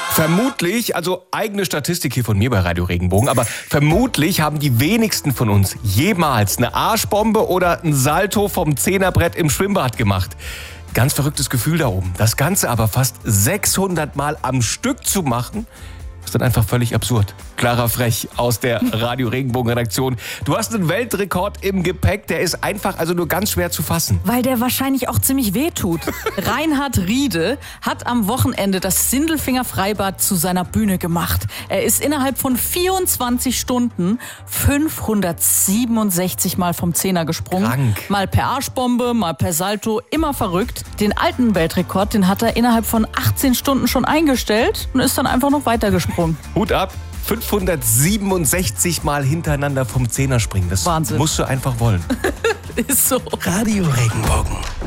Vermutlich, also eigene Statistik hier von mir bei Radio Regenbogen, aber vermutlich haben die wenigsten von uns jemals eine Arschbombe oder ein Salto vom Zehnerbrett im Schwimmbad gemacht. Ganz verrücktes Gefühl da oben. Das Ganze aber fast 600 Mal am Stück zu machen, ist dann einfach völlig absurd. Clara Frech aus der Radio Regenbogen Redaktion. Du hast einen Weltrekord im Gepäck, der ist einfach also nur ganz schwer zu fassen. Weil der wahrscheinlich auch ziemlich wehtut. Reinhard Riede hat am Wochenende das Sindelfinger Freibad zu seiner Bühne gemacht. Er ist innerhalb von 24 Stunden 567 Mal vom Zehner gesprungen. Krank. Mal per Arschbombe, mal per Salto, immer verrückt. Den alten Weltrekord, den hat er innerhalb von 18 Stunden schon eingestellt und ist dann einfach noch weitergesprungen. Hut ab, 567 Mal hintereinander vom Zehner springen. Das Wahnsinn. musst du einfach wollen. Ist so. Radio Regenbogen.